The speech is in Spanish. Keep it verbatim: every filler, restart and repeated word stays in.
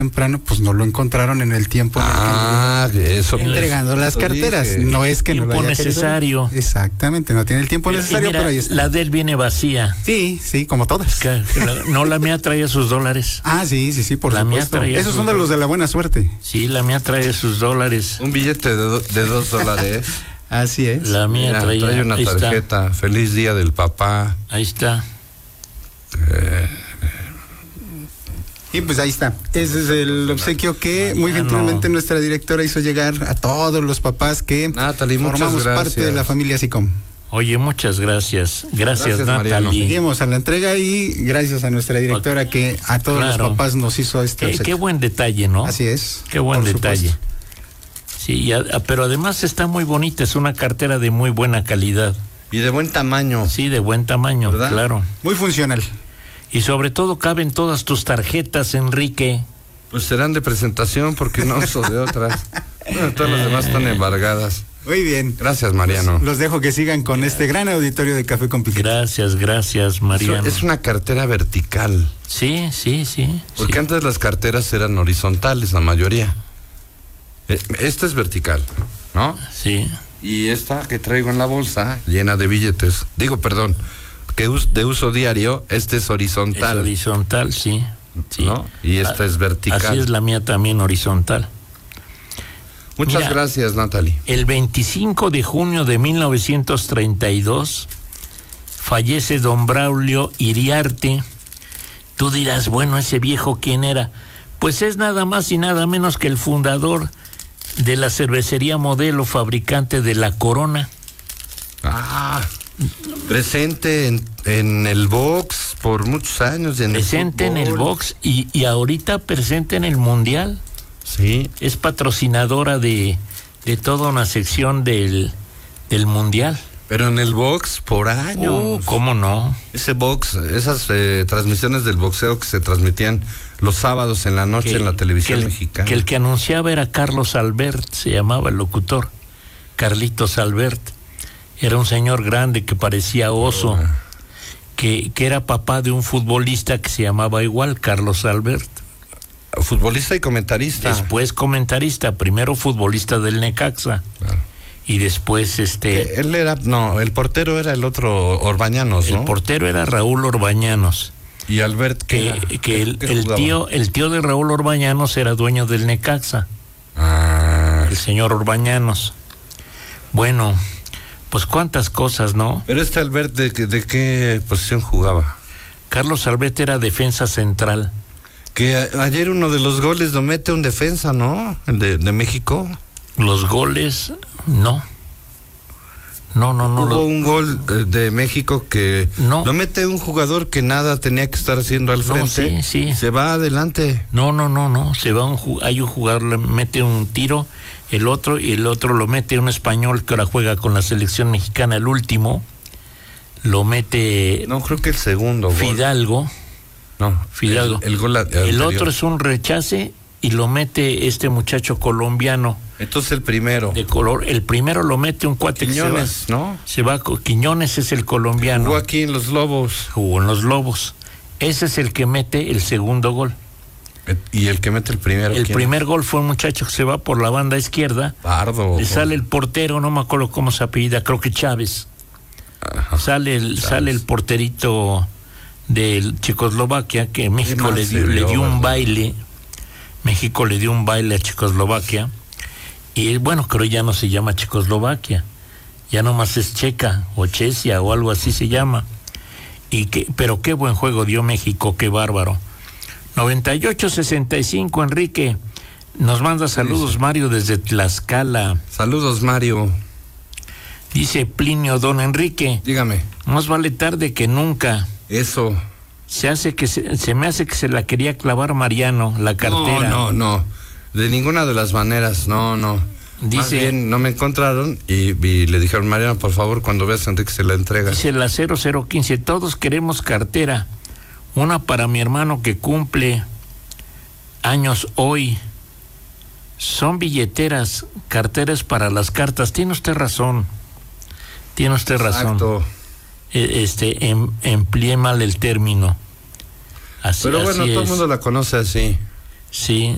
temprano, pues no lo encontraron en el tiempo. Ah, en el que eso. entregando las carteras. Dije. No es que no lo Tiempo haya necesario. querido. Exactamente, no tiene el tiempo Y necesario, mira, pero ahí está. la de él viene vacía. Sí, sí, como todas. Que- que la- no, la mía trae sus dólares. Ah, sí, sí, sí, por La mía supuesto. traía Esos sus son de los de la buena suerte. Sí, la mía trae sus dólares. Un billete de, do- de dos dólares. Así es. La mía Mira, traía. trae una ahí está, tarjeta. Feliz día del papá. ahí está. Y pues ahí está. Ese es el obsequio que muy Mariano. gentilmente nuestra directora hizo llegar a todos los papás que Natalie, muchas formamos parte gracias. de la familia SICOM. Oye, muchas gracias. Gracias, Gracias, Mariano. Natalie. Seguimos a la entrega y gracias a nuestra directora que a todos Claro. los papás nos hizo este Qué, obsequio. qué buen detalle, ¿no? Así es. Qué buen por detalle. supuesto. Sí, y a- pero además está muy bonita, es una cartera de muy buena calidad. Y de buen tamaño. Sí, de buen tamaño, ¿Verdad? claro. Muy funcional. Y sobre todo caben todas tus tarjetas, Enrique. Pues serán de presentación porque no uso de otras. Bueno, todas las demás están embargadas. Muy bien. Gracias, Mariano. Los dejo que sigan con este gran auditorio de Café con Piquete. Gracias, gracias, Mariano. Es una cartera vertical. Sí, sí, sí. Porque sí. antes las carteras eran horizontales, la mayoría. Eh, Esta es vertical, ¿no? Sí. Y esta que traigo en la bolsa, llena de billetes, digo, perdón, que us- de uso diario, este es Es horizontal, horizontal, sí. sí. ¿no? Y esta Ah, es vertical. Así es la mía también, horizontal. Muchas Mira. gracias, Natalie. El veinticinco de junio de mil novecientos treinta y dos fallece don Braulio Iriarte. Tú dirás, bueno, ese viejo, ¿quién era? Pues es nada más y nada menos que el fundador de la cervecería Modelo, fabricante de la Corona. Ah, presente en, en el box por muchos años. y En Presente en el fútbol. box y, y ahorita presente en el Mundial. Sí. Es patrocinadora de, de toda una sección del, del Mundial. Pero en el box por años. Uh, ¿cómo no? Ese box, esas eh, transmisiones del boxeo que se transmitían los sábados en la noche Que- en la televisión que el, mexicana. que el que anunciaba era Carlos Albert, se llamaba el locutor, Carlitos Albert. Era un señor grande que parecía oso, Ah. que, que era papá de un futbolista que se llamaba igual, Carlos Albert. Futbolista y comentarista. Después comentarista, primero futbolista del Necaxa, Claro. y después este... Eh, Él era, no, el portero era el otro Orbañanos, ¿no? El portero era Raúl Orbañanos. Y Albert, ¿qué Que, era? que el, ¿Qué el jugaba? tío el tío de Raúl Orbañanos era dueño del Necaxa, Ah, el señor Orbañanos. Bueno, pues cuántas cosas, ¿no? pero este Albert, ¿de, qué- de qué posición jugaba? Carlos Albert era defensa central. Que a- ayer uno de los goles lo mete un defensa, ¿no? El de, de México. Los goles, no. No, no, no. Hubo lo- un gol eh, de México que No. lo mete un jugador que nada tenía que estar haciendo al No, frente. sí, sí. Se va adelante. No, no, no, no. Se va un ju- hay un jugador, le mete un tiro, el otro, y el otro lo mete un español que ahora juega con la selección mexicana, el último. Lo mete No, creo que el segundo gol. Fidalgo. No, Fidalgo. El, el gol a- El anterior. otro es un rechace y lo mete este muchacho colombiano Entonces el primero. de color. El primero lo mete un cuate que se va- Quiñones, ¿no? Se va, co- Quiñones es el colombiano. Jugó aquí en los Lobos. Jugó en los Lobos. Ese es el que mete el segundo gol. Eh, Y el que mete el primero. El ¿quién? primer gol fue un muchacho que se va por la banda izquierda. Pardo. Le sale el portero, no me acuerdo cómo se apellida, creo que Chávez. Ajá. Sale el, Chávez. sale el porterito de Checoslovaquia, que México mal le se dio, le vio, dio un ¿verdad? baile. México le dio un baile a Checoslovaquia. Y bueno, creo ya no se llama Checoslovaquia. Ya nomás es Checa o Chesia o algo así se llama. Y que, pero qué buen juego dio México, qué bárbaro. noventa y ocho sesenta y cinco, Enrique. Nos manda saludos Mario desde Tlaxcala. Saludos, Mario. Dice Plinio, don Enrique, Dígame. más vale tarde que nunca. Eso. Se hace que se, se me hace que se la quería clavar Mariano, la cartera. No, no, no. De ninguna de las maneras, no, no. Dice- Más bien, no me encontraron y, y le dijeron, Mariano, por favor, cuando veas a Enrique se la entrega. Dice la cero cero quince, todos queremos cartera. Una para mi hermano que cumple años hoy. Son billeteras, carteras para las cartas. Tiene usted razón. Tiene usted razón. Exacto. Eh, Este, em, empleé mal el término. Así, Pero bueno, así todo el es. mundo la conoce así. Sí,